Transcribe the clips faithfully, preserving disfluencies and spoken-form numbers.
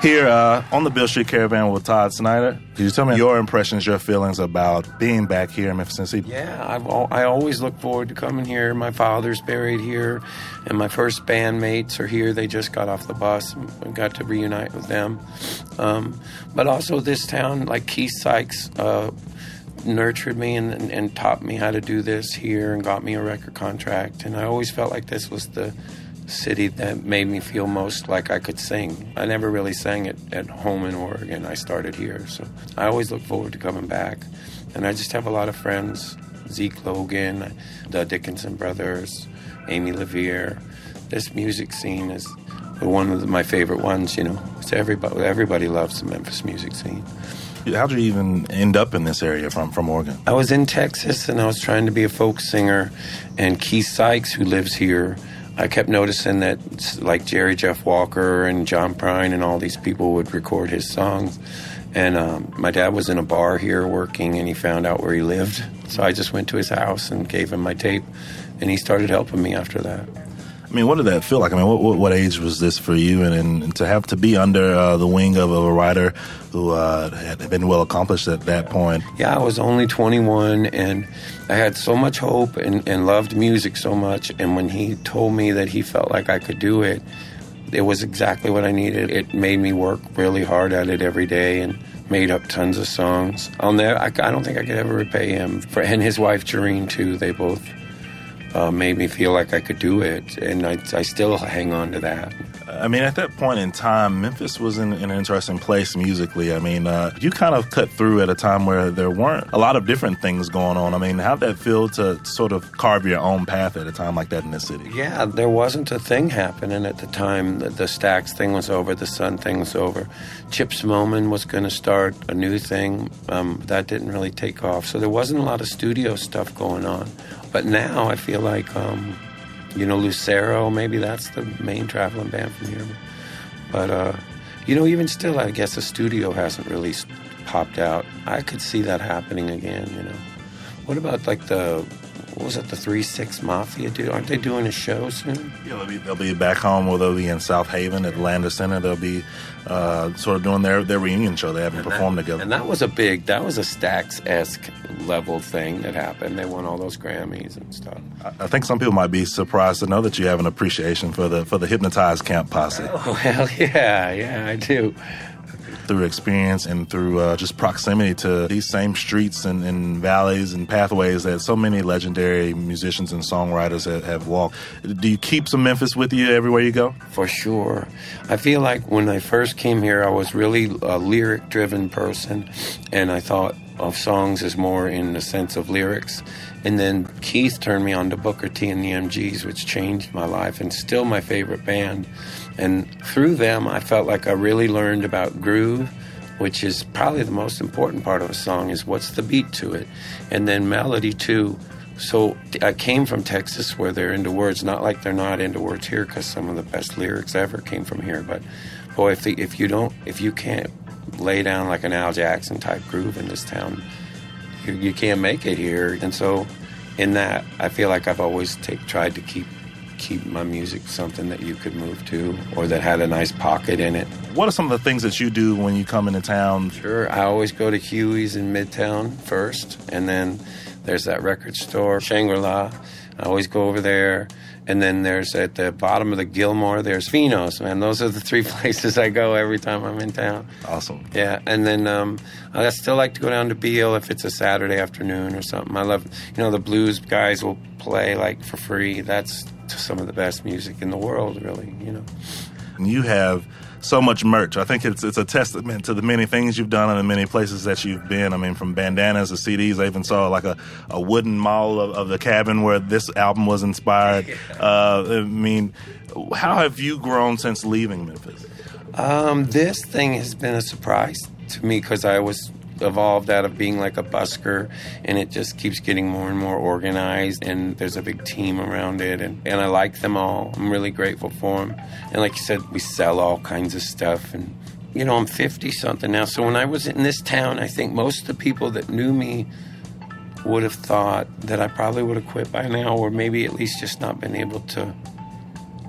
Here uh, on the Beale Street Caravan with Todd Snyder, could you tell me your impressions, your feelings about being back here in Memphis, Tennessee? Yeah, I've al- I always look forward to coming here. My father's buried here, and my first bandmates are here. They just got off the bus and got to reunite with them. Um, but also this town, like Keith Sykes, uh, nurtured me and, and, and taught me how to do this here and got me a record contract. And I always felt like this was the city that made me feel most like I could sing. I never really sang it at home in Oregon. I started here, so I always look forward to coming back. And I just have a lot of friends, Zeke Logan, the Dickinson brothers, Amy LaVere. This music scene is one of the, my favorite ones, you know. It's everybody, everybody loves the Memphis music scene. How did you even end up in this area from, from Oregon? I was in Texas, and I was trying to be a folk singer, and Keith Sykes, who lives here, I kept noticing that, like, Jerry Jeff Walker and John Prine and all these people would record his songs. And um, my dad was in a bar here working, and he found out where he lived. So I just went to his house and gave him my tape, and he started helping me after that. I mean, what did that feel like? I mean, what what, what age was this for you? And, and to have to be under uh, the wing of, of a writer who uh, had been well accomplished at that point. Yeah, I was only twenty-one, and I had so much hope and, and loved music so much. And when he told me that he felt like I could do it, it was exactly what I needed. It made me work really hard at it every day and made up tons of songs. I'll never, I, I don't think I could ever repay him. For, and his wife, Jareen, too, they both Uh, made me feel like I could do it, and I, I still hang on to that. I mean, at that point in time, Memphis was in, in an interesting place musically. I mean, uh, you kind of cut through at a time where there weren't a lot of different things going on. I mean, how'd that feel to sort of carve your own path at a time like that in this city? Yeah, there wasn't a thing happening at the time. The, the Stax thing was over, the Sun thing was over. Chips Moman was going to start a new thing. Um, that didn't really take off, so there wasn't a lot of studio stuff going on. But now I feel like, um, you know, Lucero, maybe that's the main traveling band from here. But, uh, you know, even still, I guess the studio hasn't really popped out. I could see that happening again, you know. What about, like, the, what was it, the three six Mafia? Do, aren't they doing a show soon? Yeah, they'll be, they'll be back home, or they'll be in South Haven at Atlanta Center. They'll be uh, sort of doing their, their reunion show. They haven't and performed that, together. And that was a big, that was a Stax-esque level thing that happened. They won all those Grammys and stuff. I, I think some people might be surprised to know that you have an appreciation for the for the Hypnotized Camp posse. Oh, hell yeah, yeah, I do. Through experience and through uh, just proximity to these same streets and, and valleys and pathways that so many legendary musicians and songwriters have, have walked. Do you keep some Memphis with you everywhere you go? For sure. I feel like when I first came here, I was really a lyric-driven person, and I thought of songs as more in the sense of lyrics. And then Keith turned me on to Booker T and the M Gs, which changed my life and still my favorite band. And through them, I felt like I really learned about groove, which is probably the most important part of a song, is what's the beat to it. And then melody, too. So I came from Texas, where they're into words, not like they're not into words here, because some of the best lyrics ever came from here. But, boy, if, the, if you don't, if you can't lay down like an Al Jackson type groove in this town, you, you can't make it here. And so in that, I feel like I've always take, tried to keep keep my music something that you could move to, or that had a nice pocket in it. What are some of the things that you do when you come into town? Sure, I always go to Huey's in Midtown first, and then there's that record store, Shangri-La. I always go over there. And then there's at the bottom of the Gilmore, there's Finos, man. Those are the three places I go every time I'm in town. Awesome. Yeah, and then um, I still like to go down to Beale if it's a Saturday afternoon or something. I love, you know, the blues guys will play like for free. That's some of the best music in the world, really, you know. And you have so much merch. I think it's it's a testament to the many things you've done and the many places that you've been. I mean, from bandanas to C Ds. I even saw like a, a wooden model of, of the cabin where this album was inspired. Uh, I mean, how have you grown since leaving Memphis? Um, this thing has been a surprise to me because I was evolved out of being like a busker, and it just keeps getting more and more organized, and there's a big team around it, and, and I like them all. I'm really grateful for them. And like you said, we sell all kinds of stuff, and you know, I'm fifty-something now, so when I was in this town, I think most of the people that knew me would have thought that I probably would have quit by now, or maybe at least just not been able to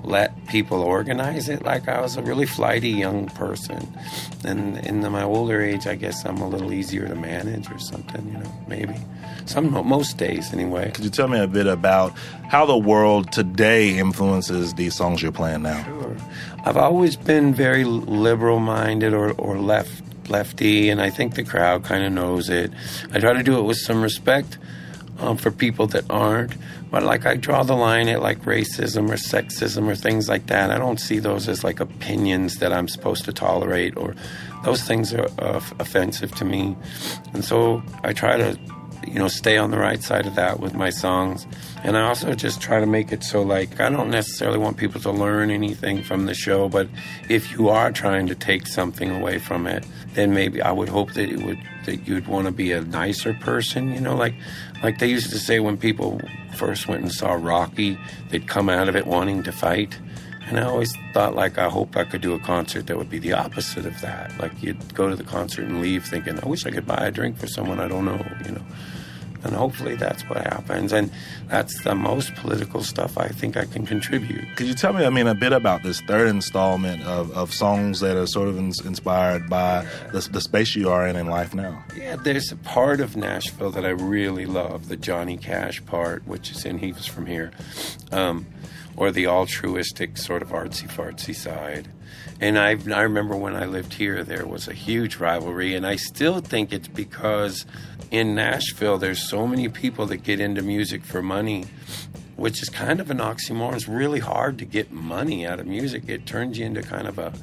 let people organize it. Like I was a really flighty young person, and in my older age, I guess I'm a little easier to manage or something. You know, maybe some most days anyway. Could you tell me a bit about how the world today influences these songs you're playing now? Sure. I've always been very liberal-minded or, or left lefty, and I think the crowd kind of knows it. I try to do it with some respect um, for people that aren't, but like I draw the line at like racism or sexism or things like that. I don't see those as like opinions that I'm supposed to tolerate, or those things are uh, offensive to me. And so I try to, you know, stay on the right side of that with my songs. And I also just try to make it so, like, I don't necessarily want people to learn anything from the show, but if you are trying to take something away from it, then maybe I would hope that it would that you'd want to be a nicer person, you know, like like they used to say when people first went and saw Rocky, they'd come out of it wanting to fight. And I always thought, like, I hope I could do a concert that would be the opposite of that. Like, you'd go to the concert and leave thinking, I wish I could buy a drink for someone I don't know, you know. And hopefully that's what happens. And that's the most political stuff I think I can contribute. Could you tell me, I mean, a bit about this third installment of, of songs that are sort of in, inspired by the, the space you are in in life now? Yeah, there's a part of Nashville that I really love, the Johnny Cash part, which is in He Was From Here, um, or the altruistic sort of artsy-fartsy side. And I, I remember when I lived here, there was a huge rivalry, and I still think it's because in Nashville, there's so many people that get into music for money, which is kind of an oxymoron. It's really hard to get money out of music. It turns you into kind of a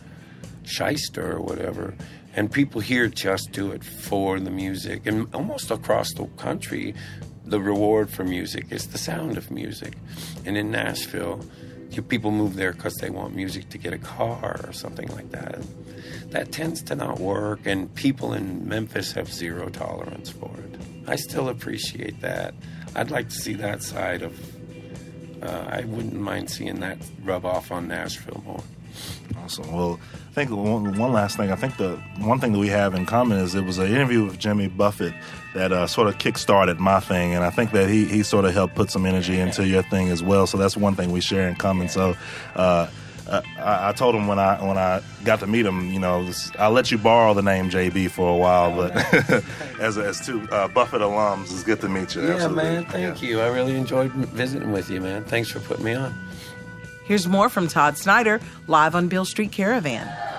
shyster or whatever. And people here just do it for the music. And almost across the country, the reward for music is the sound of music. And in Nashville, you, people move there because they want music to get a car or something like that. And that tends to not work, and people in Memphis have zero tolerance for it. I still appreciate that. I'd like to see that side of, uh, I wouldn't mind seeing that rub off on Nashville more. Awesome. Well, I think one, one last thing. I think the one thing that we have in common is it was an interview with Jimmy Buffett that uh, sort of kick-started my thing, and I think that he, he sort of helped put some energy into your thing as well. So that's one thing we share in common. So uh, uh, I, I told him when I when I got to meet him, you know, this, I'll let you borrow the name J B for a while, but as as two uh, Buffett alums, it's good to meet you. Yeah, Absolutely. man. Thank yeah. you. I really enjoyed visiting with you, man. Thanks for putting me on. Here's more from Todd Snyder, live on Beale Street Caravan.